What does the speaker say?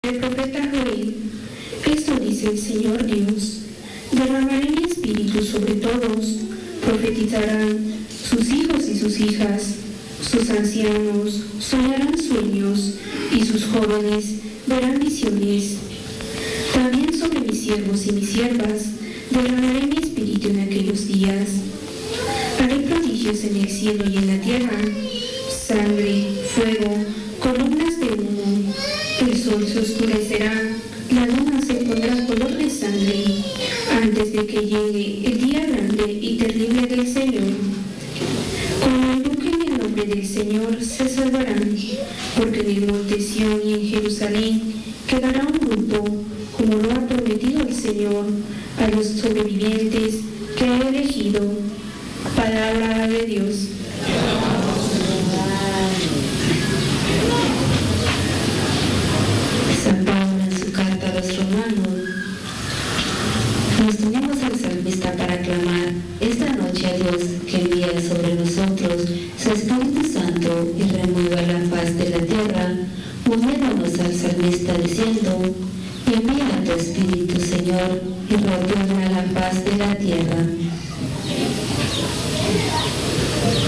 El profeta Joel: esto dice el Señor Dios: derramaré mi espíritu sobre todos, profetizarán sus hijos y sus hijas, sus ancianos soñarán sueños y sus jóvenes verán visiones. También sobre mis siervos y mis siervas derramaré mi espíritu en aquellos días. Haré prodigios en el cielo y en la tierra, sangre, fuego, columnas de humo. El sol se oscurecerá, la luna se pondrá color de sangre, antes de que llegue el día grande y terrible del Señor. Cuando invoquen el nombre del Señor se salvarán, porque en el monte Sión y en Jerusalén quedará un grupo, como lo ha prometido el Señor a los sobrevivientes que ha elegido. Palabra de Dios. San Pablo en su carta a los romanos nos unimos al salmista para clamar esta noche a Dios que envía sobre nosotros su Espíritu Santo y remueva la faz de la tierra, uniéndonos al salmista diciendo: envía tu Espíritu, Señor, y retorna la faz de la tierra.